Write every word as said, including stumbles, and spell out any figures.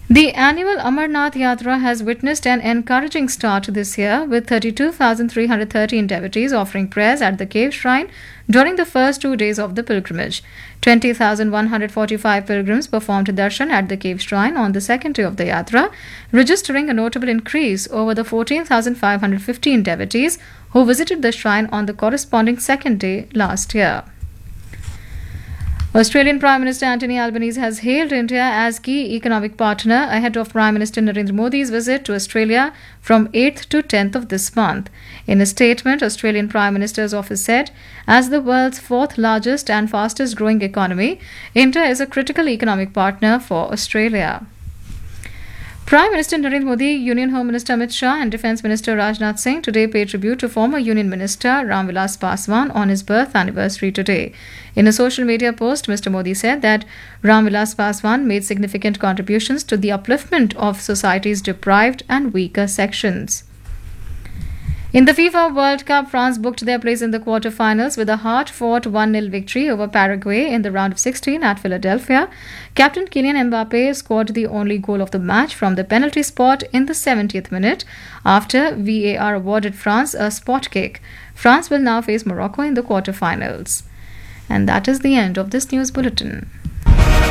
The annual Amarnath Yatra has witnessed an encouraging start this year, with thirty-two thousand three hundred thirteen devotees offering prayers at the cave shrine during the first two days of the pilgrimage. twenty thousand one hundred forty-five pilgrims performed darshan at the cave shrine on the second day of the yatra, registering a notable increase over the fourteen thousand five hundred fifteen devotees who visited the shrine on the corresponding second day last year. Australian Prime Minister Anthony Albanese has hailed India as key economic partner ahead of Prime Minister Narendra Modi's visit to Australia from eighth to tenth of this month. In a statement, Australian Prime Minister's office said, as the world's fourth largest and fastest growing economy, India is a critical economic partner for Australia. Prime Minister Narendra Modi, Union Home Minister Amit Shah and Defence Minister Rajnath Singh today paid tribute to former Union Minister Ram Vilas Paswan on his birth anniversary today. In a social media post, Mister Modi said that Ram Vilas Paswan made significant contributions to the upliftment of society's deprived and weaker sections. In the FIFA World Cup, France booked their place in the quarter-finals with a hard-fought one nil victory over Paraguay in the round of sixteen at Philadelphia. Captain Kylian Mbappe scored the only goal of the match from the penalty spot in the seventieth minute after V A R awarded France a spot kick. France will now face Morocco in the quarter-finals. And that is the end of this news bulletin.